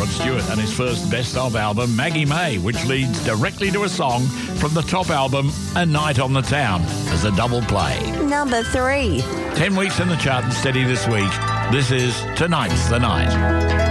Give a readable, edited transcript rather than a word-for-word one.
Rod Stewart and his first Best Of album, Maggie May, which leads directly to a song from the top album, A Night on the Town, as a double play. Number 3. 10 weeks in the chart and steady this week. This is Tonight's the Night.